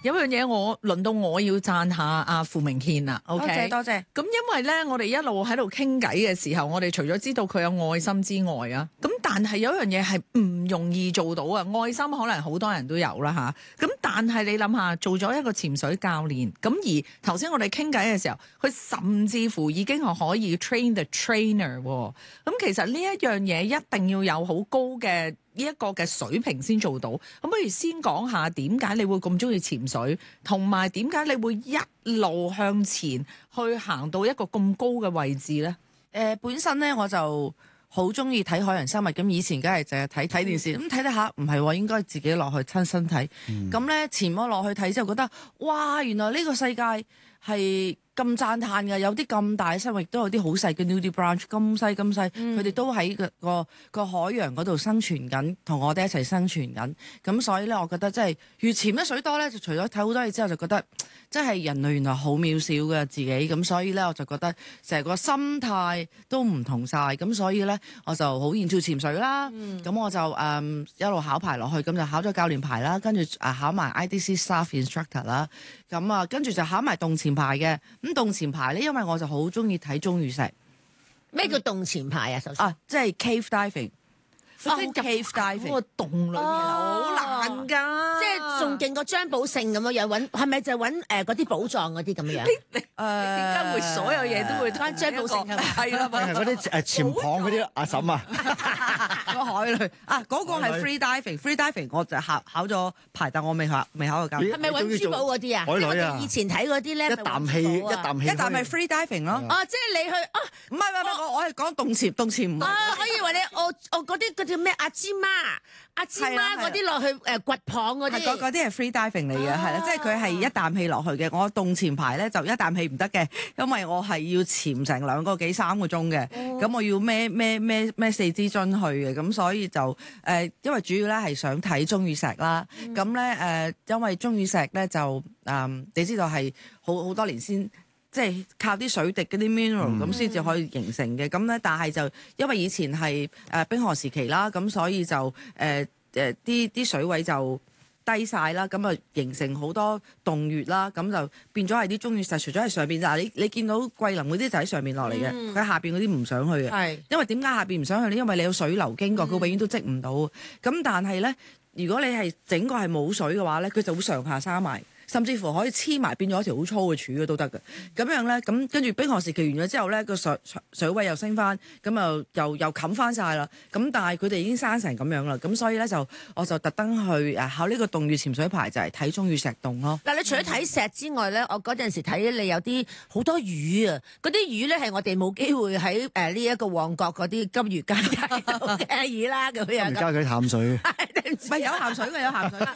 有樣嘢輪到我要讚下阿傅明憲啦。 多謝多謝。 咁因為咧，我哋一路喺度傾偈嘅時候，我哋除咗知道佢有愛心之外啊，咁但係有一樣嘢係唔容易做到啊。愛心可能好多人都有啦吓，咁但係你諗下，做咗一個潛水教練，咁而頭先我哋傾偈嘅時候，佢甚至乎已經係可以 train the trainer。咁其實呢一樣嘢一定要有好高嘅呢一個嘅水平先做到。咁不如先講下點解你會咁中意潛水，同埋點解你會一路向前去行到一個咁高嘅位置呢？ 本身咧我就好中意睇海洋生物，咁以前梗係淨係睇電視，咁睇下唔係喎，應該自己落去親身睇。咁咧潛咗落去睇之後，覺得哇，原來呢個世界係咁讚歎嘅，有啲咁大嘅生物，亦都有啲好細嘅 nudibranch，咁細，佢哋都喺個海洋嗰度生存緊，同我哋一齊生存緊。咁所以咧，我覺得真係越潛得水多咧，就除咗睇好多嘢之後，就覺得真係人類原來好渺小嘅自己。咁所以咧，我就覺得成個心態都唔同晒。咁所以咧，我就好厭惡潛水啦。咁我就一路考牌落去，咁就考咗教練牌啦，跟住考埋 IDC Staff Instructor 啦。咁跟住就考埋洞潛牌嘅。咁洞潛牌咧，因為我就好中意睇鐘乳石。 咩叫洞潛牌啊？首先即係 cave diving。 即係 cave diving 嗰個洞裏面好難㗎， 即係仲勁過張寶勝咁樣揾，係咪就揾嗰啲寶藏嗰啲咁樣？ 點解會所有嘢都會關張寶勝係咪？ 係啦， 係嗰啲潛巷嗰啲阿嬸啊， 個海裏嗰個係 free diving，free diving 我就考咗牌，但我未考過教練。 係咪揾珠寶嗰啲啊？ 海女啊！ 以前睇嗰啲咧， 一啖氣一啖係 free diving 咯。 即係你去唔係，我係講洞潛唔係。 我以為你我嗰啲叫咩阿芝麻嗰啲落去掘蚌嗰啲， 嗰啲係 free diving 嚟嘅，係啦，即係佢係一啖氣落去嘅。我洞潛牌咧就一啖氣唔得嘅，因為我係要潛成2個幾3個鐘嘅，咁我要孭4支樽去嘅，咁所以就因為主要咧係想睇鐘乳石啦，咁咧因為鐘乳石咧就你知道係好多年先。即係靠啲水滴嗰啲 mineral 咁先至可以形成嘅，咁咧但係就因為以前係冰河時期啦，咁所以就啲水位就低晒啦，咁啊形成好多洞穴啦，咁就變咗係啲鐘乳石，除咗喺上邊，但係你見到桂林嗰啲就喺上面落嚟嘅，佢喺下邊嗰啲唔上去嘅。 係因為點解下邊唔上去咧？因為你有水流經過，佢永遠都積唔到。咁但係咧，如果你係整個係冇水嘅話咧，佢就會上下沙埋。甚至乎可以黐埋變咗一條好粗嘅柱都得嘅，咁樣咧，咁跟住冰河時期完咗之後咧，個水位又升翻，咁又冚翻晒啦。咁但係佢哋已經生成咁樣啦，咁所以咧我就特登去考呢個洞穴潛水牌，就係睇鐘乳石洞咯。 嗱，你除咗睇石之外咧，我嗰陣時睇你有啲好多魚啊，嗰啲魚咧係我哋冇機會喺呢一個旺角嗰啲金魚街睇到嘅魚啦，咁樣。 而家佢淡水。 唔係有鹹水嘅，有鹹水啦。